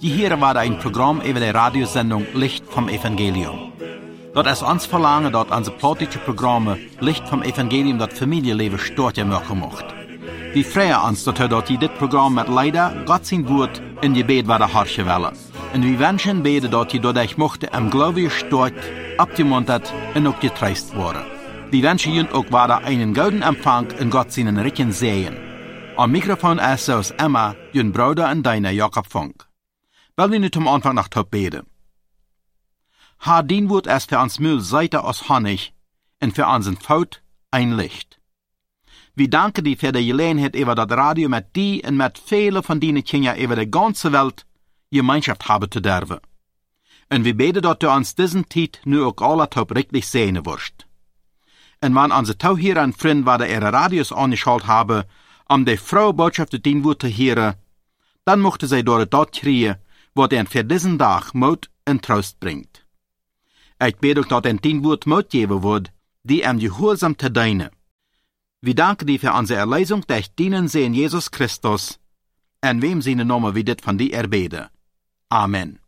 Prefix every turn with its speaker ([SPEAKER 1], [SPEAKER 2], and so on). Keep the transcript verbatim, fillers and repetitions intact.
[SPEAKER 1] Die hier war ein Programm über die Radiosendung Licht vom Evangelium. Dort ist uns verlangen, dort unsere politische Programme Licht vom Evangelium das Familienleben stört machen macht. Wir freuen uns, dass dort die dit Programm mit leider Gott sein Wort in die Gebet war der Harsche Welle. Und wir wünschen beten, dass die dort ich mochte im Glaube stört, abgemuntert und auch getreist wurde. Wir wünschen Ihnen auch weiter einen guten Empfang in Gott seinen Richen sehen. Am Mikrofon ist aus Emma, Ihren Bruder und deiner Jakob Funk. Weil wir nicht am Anfang noch top beten. Ha, dien Wort ist für uns Müll Seite aus Honig und für unseren Faut ein Licht. Wir danken dir für die Gelegenheit über das Radio mit die und mit vielen von deinen Kindern über die ganze Welt Gemeinschaft haben zu dürfen. Und wir beten, dass du uns diesen Zeit nur auch alle top richtig sehen wirst. Und wenn unsere Tauhierer und Freunde, die ihre Radios angeschaltet haben, um die frohe Botschaft zu dein Wort zu hören, dann mochten sie dort dort kriegen, was ihnen für diesen Tag Mut und Trost bringt. Ich bete auch, dass ihnen dein Wort Mut geben wird, die ihm gehorsam zu dienen. Wir danken dir für unsere Erlösung durch deinen Sohn Jesus Christus, in wem seine Namen wir dit von dir erbeten. Amen.